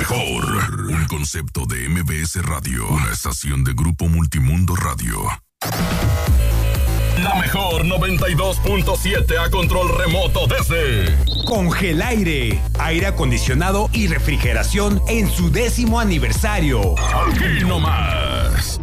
mejor. Un concepto de MBS Radio. Una estación de Grupo Multimundo Radio. La mejor 92.7 a control remoto desde Congelaire, aire acondicionado y refrigeración en su 10º aniversario. Aquí nomás.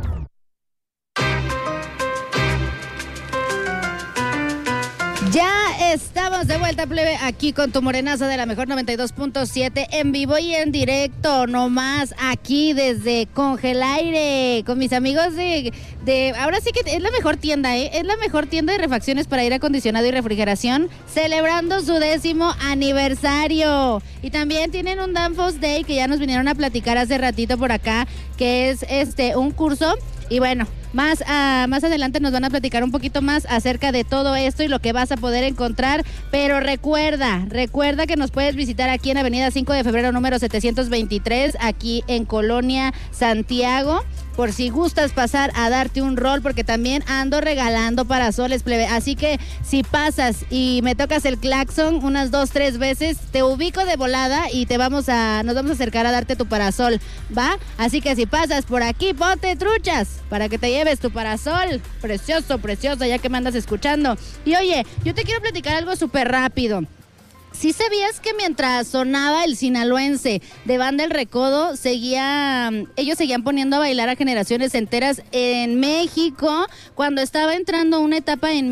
Ya estamos de vuelta, plebe, aquí con tu morenaza de la mejor 92.7 en vivo y en directo, nomás aquí desde Congelaire, con mis amigos de ahora sí que es la mejor tienda, es la mejor tienda de refacciones para aire acondicionado y refrigeración, celebrando su 10º aniversario. Y también tienen un Danfoss Day que ya nos vinieron a platicar hace ratito por acá, que es un curso. Y bueno, más adelante nos van a platicar un poquito más acerca de todo esto y lo que vas a poder encontrar, pero recuerda que nos puedes visitar aquí en Avenida 5 de Febrero número 723, aquí en Colonia Santiago, por si gustas pasar a darte un rol, porque también ando regalando parasoles, plebe, así que si pasas y me tocas el claxon unas 2-3 veces, te ubico de volada y nos vamos a acercar a darte tu parasol, ¿va? Así que si pasas por aquí, ponte truchas para que te lleves tu parasol, precioso, ya que me andas escuchando. Y oye, yo te quiero platicar algo súper rápido. ¿Sí sabías que mientras sonaba el sinaloense de Banda El Recodo, ellos seguían poniendo a bailar a generaciones enteras en México, cuando estaba entrando una etapa en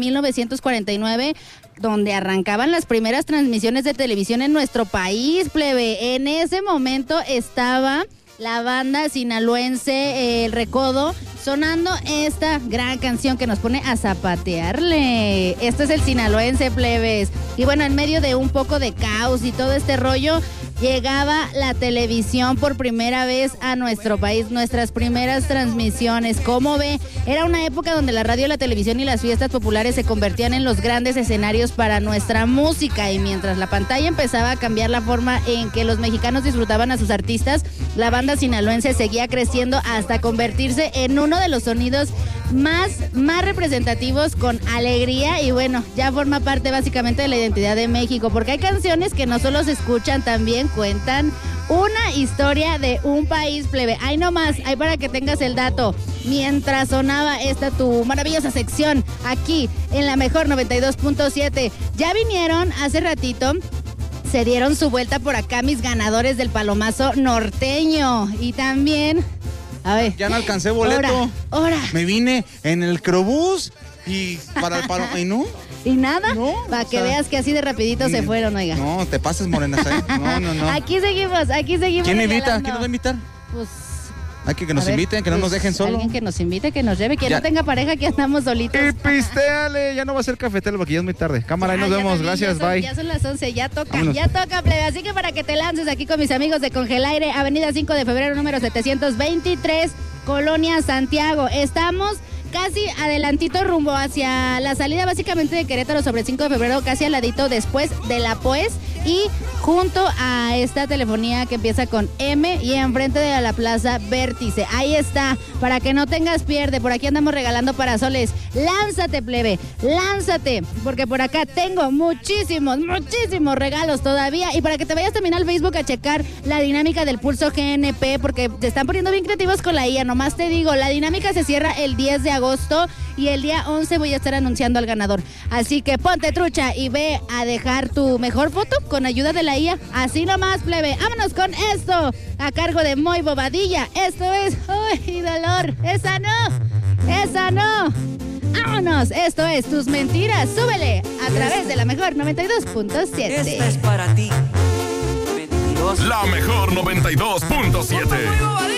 1949, donde arrancaban las primeras transmisiones de televisión en nuestro país, plebe? En ese momento estaba la banda sinaloense El Recodo sonando esta gran canción que nos pone a zapatearle. Esto es el sinaloense, plebes. Y bueno, en medio de un poco de caos y todo este rollo, llegaba la televisión por primera vez a nuestro país, nuestras primeras transmisiones. ¿Cómo ve? Era una época donde la radio, la televisión y las fiestas populares se convertían en los grandes escenarios para nuestra música, y mientras la pantalla empezaba a cambiar la forma en que los mexicanos disfrutaban a sus artistas, la banda sinaloense seguía creciendo hasta convertirse en uno de los sonidos más representativos, con alegría, y bueno, ya forma parte básicamente de la identidad de México, porque hay canciones que no solo se escuchan, también cuentan una historia de un país, plebe. Ahí nomás, ahí para que tengas el dato, mientras sonaba esta tu maravillosa sección aquí en la mejor 92.7. Ya vinieron hace ratito, se dieron su vuelta por acá mis ganadores del Palomazo Norteño, y también... A ver. Ya no alcancé boleto. Ahora. Me vine en el Crobús y para el palo. ¿Y no? ¿Y nada? No. Para que veas que así de rapidito se fueron, oiga. No, te pases, morena. No. Aquí seguimos. ¿Quién me invita? ¿Quién nos va a invitar? Pues... Hay que nos inviten, que no nos dejen solo. Alguien que nos invite, que nos lleve, que no tenga pareja, que andamos solitos. Y pistéale, ya no va a ser cafetero porque ya es muy tarde. Cámara, ahí nos vemos, gracias, bye. Ya son las 11, ya toca, plebe. Así que para que te lances aquí con mis amigos de Congelaire, Avenida 5 de Febrero número 723, Colonia Santiago. Estamos casi adelantito rumbo hacia la salida básicamente de Querétaro sobre 5 de febrero, casi al ladito después de la Pues, y junto a esta telefonía que empieza con M y enfrente de la Plaza Vértice. Ahí está, para que no tengas pierde, por aquí andamos regalando parasoles. Lánzate, plebe, lánzate, porque por acá tengo muchísimos regalos todavía, y para que te vayas también al Facebook a checar la dinámica del Pulso GNP, porque te están poniendo bien creativos con la IA. Nomás te digo, la dinámica se cierra el 10 de agosto y el día 11 voy a estar anunciando al ganador. Así que ponte trucha y ve a dejar tu mejor foto con ayuda de la IA. Así nomás, plebe. Vámonos con esto, a cargo de Moy Bobadilla. Esto es... ¡Uy, dolor! ¡Esa no! ¡Vámonos! Esto es Tus Mentiras. Súbele a través de la mejor 92.7. Esta es para ti, mentiroso. La mejor 92.7.